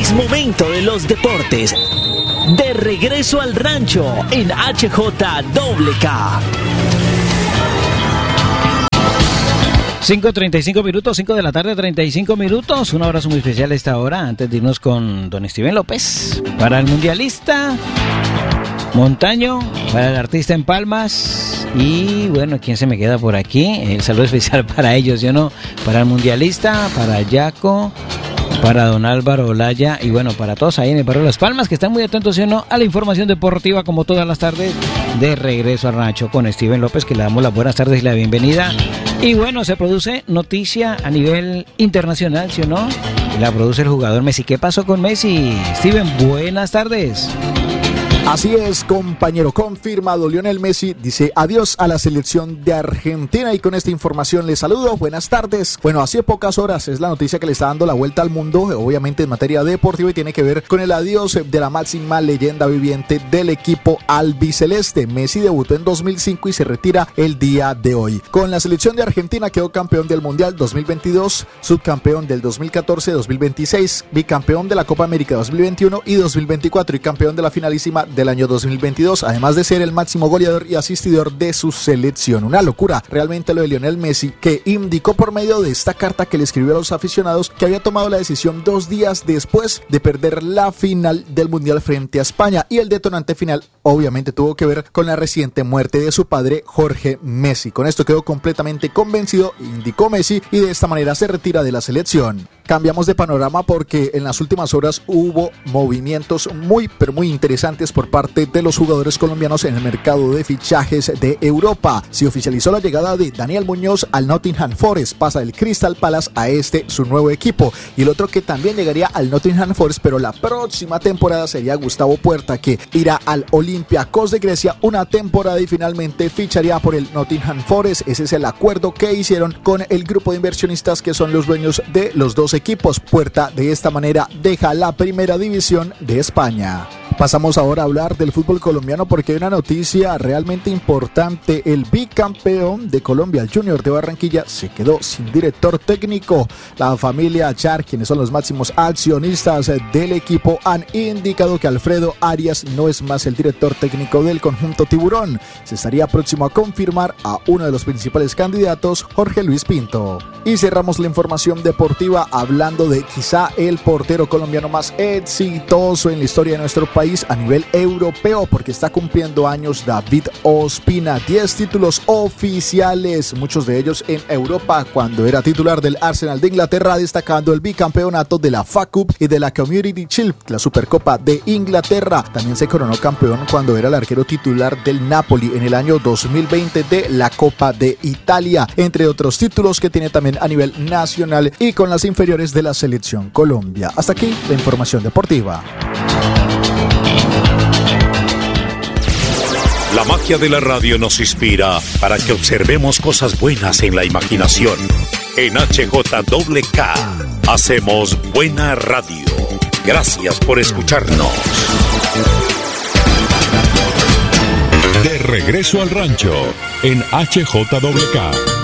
Es momento de los deportes. De regreso al rancho en HJWK. 5:35 minutos, 5 de la tarde, 35 minutos. Un abrazo muy especial a esta hora, antes de irnos con don Steven López. Para el mundialista Montaño, para el artista en Palmas. Y bueno, ¿quién se me queda por aquí? El saludo especial para ellos, ¿yo no? Para el mundialista, para Yaco, para don Álvaro Olaya y bueno, para todos ahí en el barrio Las Palmas que están muy atentos, ¿sí o no?, a la información deportiva como todas las tardes de regreso al rancho con Steven López, que le damos las buenas tardes y la bienvenida. Y bueno, se produce noticia a nivel internacional, ¿sí o no? Y la produce el jugador Messi. ¿Qué pasó con Messi? Steven, buenas tardes. Así es, compañero, confirmado. Lionel Messi dice adiós a la selección de Argentina y con esta información les saludo. Buenas tardes. Bueno, hace pocas horas es la noticia que le está dando la vuelta al mundo, obviamente en materia deportiva, y tiene que ver con el adiós de la máxima leyenda viviente del equipo albiceleste. Messi debutó en 2005 y se retira el día de hoy. Con la selección de Argentina quedó campeón del Mundial 2022, subcampeón del 2014, 2026, bicampeón de la Copa América 2021 y 2024 y campeón de la finalísima del año 2022, además de ser el máximo goleador y asistidor de su selección. Una locura realmente lo de Lionel Messi, que indicó por medio de esta carta que le escribió a los aficionados que había tomado la decisión 2 días después de perder la final del Mundial frente a España, y el detonante final obviamente tuvo que ver con la reciente muerte de su padre Jorge Messi. Con esto quedó completamente convencido, indicó Messi, y de esta manera se retira de la selección. Cambiamos de panorama porque en las últimas horas hubo movimientos muy interesantes por parte de los jugadores colombianos en el mercado de fichajes de Europa. Se oficializó la llegada de Daniel Muñoz al Nottingham Forest, pasa del Crystal Palace a su nuevo equipo, y el otro que también llegaría al Nottingham Forest pero la próxima temporada sería Gustavo Puerta, que irá al Olympiacos de Grecia una temporada y finalmente ficharía por el Nottingham Forest. Ese es el acuerdo que hicieron con el grupo de inversionistas que son los dueños de los dos equipos. Puerta de esta manera deja la primera división de España. Pasamos ahora a hablar del fútbol colombiano porque hay una noticia realmente importante. El bicampeón de Colombia, el Junior de Barranquilla, se quedó sin director técnico. La familia Char, quienes son los máximos accionistas del equipo, han indicado que Alfredo Arias no es más el director técnico del conjunto tiburón. Se estaría próximo a confirmar a uno de los principales candidatos, Jorge Luis Pinto. Y cerramos la información deportiva hablando de quizá el portero colombiano más exitoso en la historia de nuestro país a nivel europeo, porque está cumpliendo años David Ospina. 10 títulos oficiales, muchos de ellos en Europa, cuando era titular del Arsenal de Inglaterra, destacando el bicampeonato de la FA Cup y de la Community Shield, la Supercopa de Inglaterra. También se coronó campeón cuando era el arquero titular del Napoli en el año 2020 de la Copa de Italia, entre otros títulos que tiene también a nivel nacional y con las inferiores de la selección Colombia. Hasta aquí la información deportiva. La magia de la radio nos inspira para que observemos cosas buenas en la imaginación. En HJWK hacemos buena radio. Gracias por escucharnos. De regreso al rancho en HJWK.